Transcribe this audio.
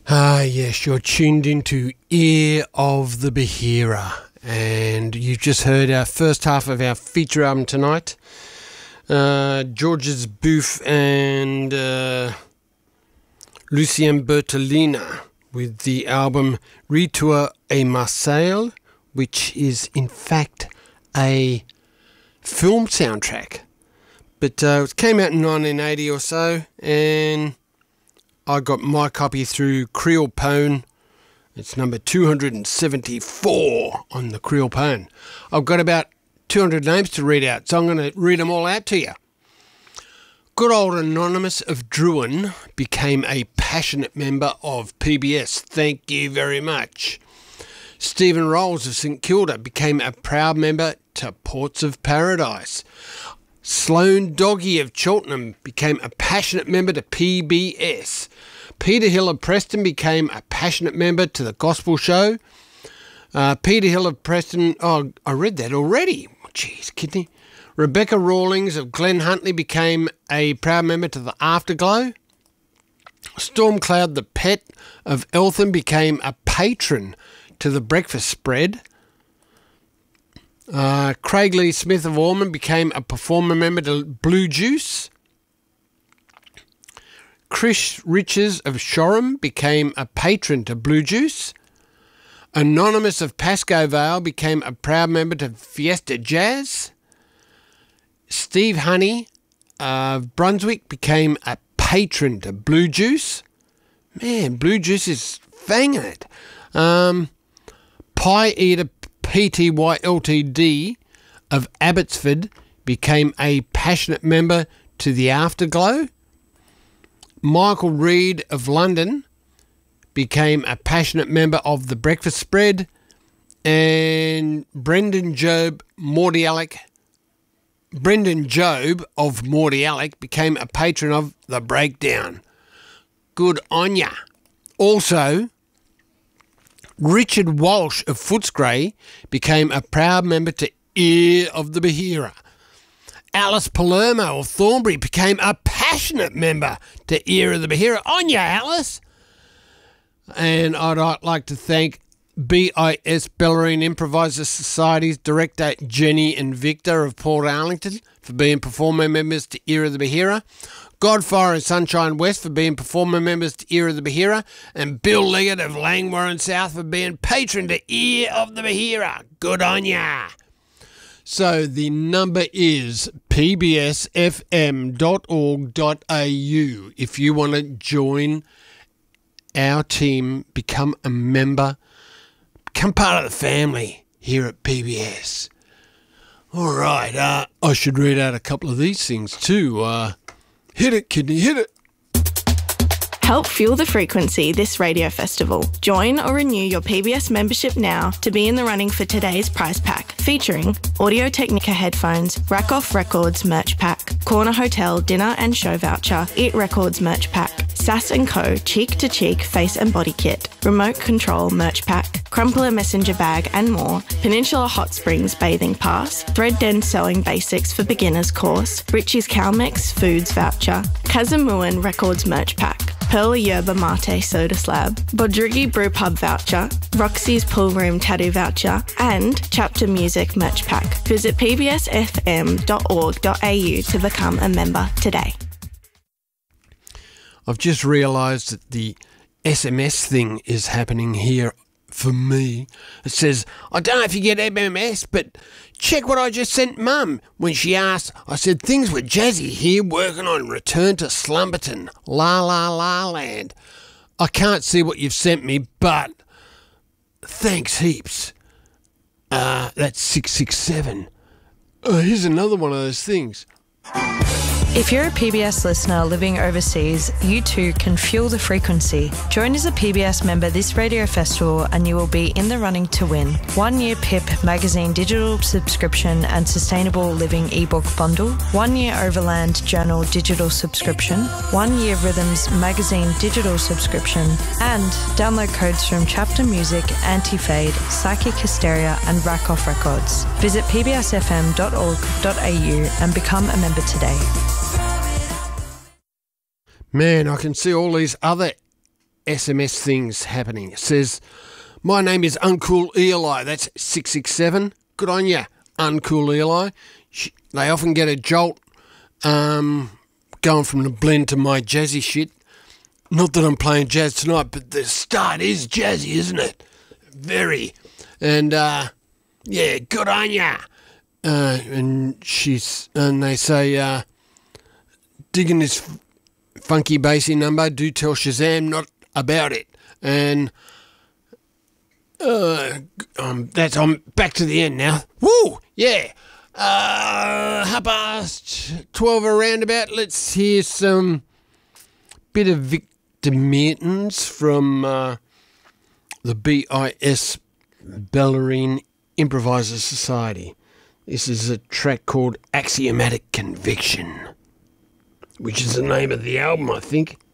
Ah, yes, you're tuned into Ear of the Bahira, and you've just heard our first half of our feature album tonight. Georges Bouffe and Lucien Bertolina with the album Retour et Marseille, which is in fact a film soundtrack. But it came out in 1980 or so, and I got my copy through Creole Pone. It's number 274 on the Creole Pone. I've got about 200 names to read out, so I'm going to read them all out to you. Good old Anonymous of Drouin became a passionate member of PBS. Thank you very much. Stephen Rolls of St Kilda became a proud member to Ports of Paradise. Sloane Doggy of Cheltenham became a passionate member to PBS. Peter Hill of Preston became a passionate member to The Gospel Show. Peter Hill of Preston, oh, I read that already. Jeez, kidney. Rebecca Rawlings of Glen Huntly became a proud member to The Afterglow. Stormcloud the Pet of Eltham became a patron to The Breakfast Spread. Craig Lee Smith of Ormond became a performer member to Blue Juice. Chris Riches of Shoreham became a patron to Blue Juice. Anonymous of Pascoe Vale became a proud member to Fiesta Jazz. Steve Honey of Brunswick became a patron to Blue Juice. Man, Blue Juice is fanging it. Pie Eater Pty Ltd of Abbotsford became a passionate member to The Afterglow. Michael Reid of London became a passionate member of The Breakfast Spread. And Brendan Job of Mordialloc became a patron of The Breakdown. Good on ya. Also, Richard Walsh of Footscray became a proud member to Ear of the Bahira. Alice Palermo of Thornbury became a passionate member to Ear of the Bahira. On ya, Alice! And I'd like to thank BIS Bellarine Improviser Society's director Jenny and Victor of Port Arlington for being performer members to Ear of the Bahira. Godfire and Sunshine West for being performer members to Ear of the Bahira, and Bill Leggett of Langwarrin South for being patron to Ear of the Bahira. Good on ya! So the number is pbsfm.org.au if you want to join our team, become a member, become part of the family here at PBS. All right, I should read out a couple of these things too. Hit it, kidney, hit it. Help fuel the frequency this radio festival. Join or renew your PBS membership now to be in the running for today's prize pack, featuring Audio Technica headphones, Rack Off Records merch pack, Corner Hotel dinner and show voucher, It Records merch pack, Sass & Co. Cheek to Cheek face and body kit, Remote Control merch pack, Crumpler messenger bag and more, Peninsula Hot Springs bathing pass, Thread Den sewing basics for beginners course, Richie's Calmex foods voucher, Kazamuan Records merch pack, Pearl Yerba Mate soda slab, Bodrigi Brew Pub voucher, Roxy's Pool Room tattoo voucher, and Chapter Music merch pack. Visit pbsfm.org.au to become a member today. I've just realised that the SMS thing is happening here for me. It says, I don't know if you get MMS, but check what I just sent Mum. When she asked, I said, things were jazzy here working on Return to Slumberton. La La La Land. I can't see what you've sent me, but thanks heaps. That's 667. Here's another one of those things. If you're a PBS listener living overseas, you too can fuel the frequency. Join as a PBS member this radio festival and you will be in the running to win 1 year PIP magazine digital subscription and sustainable living ebook bundle, 1 year Overland Journal digital subscription, 1 year Rhythms magazine digital subscription, and download codes from Chapter Music, Anti-Fade, Psychic Hysteria and Rack Off Records. Visit pbsfm.org.au and become a member today. Man, I can see all these other SMS things happening. It says, my name is Uncool Eli. That's 667. Good on ya, Uncool Eli. They often get a jolt going from the blend to my jazzy shit. Not that I'm playing jazz tonight, but the start is jazzy, isn't it? Very. And, yeah, good on ya. And they say, digging this funky bassy number, do tell Shazam not about it. And I'm back to the end now. Woo! Yeah. 12 around about. Let's hear some bit of Victor Mertens from the BIS Ballerine Improvisers Society. This is a track called Axiomatic Conviction, which is the name of the album, I think.